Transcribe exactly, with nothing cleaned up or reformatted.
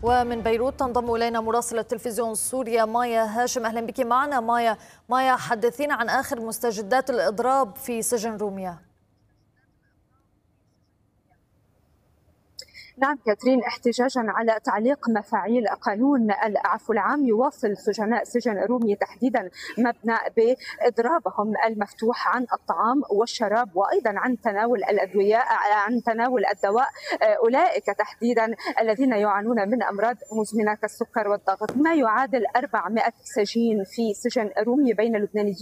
ومن بيروت تنضم إلينا مراسلة تلفزيون سوريا مايا هاشم. أهلا بك معنا مايا. مايا، حدثينا عن آخر مستجدات الإضراب في سجن روميا. نعم كاترين، احتجاجا على تعليق مفاعيل قانون العفو العام يواصل سجناء سجن رومية تحديدا مبنى بإضرابهم المفتوح عن الطعام والشراب وأيضا عن تناول الأدوية عن تناول الدواء، أولئك تحديدا الذين يعانون من أمراض مزمنة كالسكر والضغط. ما يعادل أربعمائة سجين في سجن رومية بين اللبنانيين